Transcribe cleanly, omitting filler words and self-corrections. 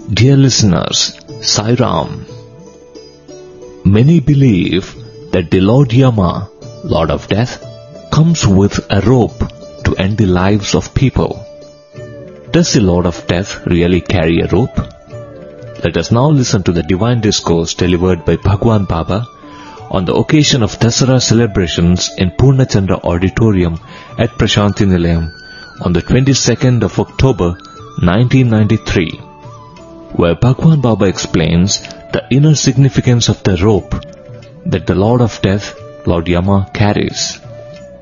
Dear listeners, Sai Ram. Many believe that the Lord Yama, Lord of Death, comes with a rope to end the lives of people. Does the Lord of Death really carry a rope? Let us now listen to the divine discourse delivered by Bhagwan Baba on the occasion of Dasara celebrations in Purnachandra Auditorium at Prashanti Nilayam on the 22nd of October 1993, where Bhagwan Baba explains the inner significance of the rope that the Lord of Death, Lord Yama, carries.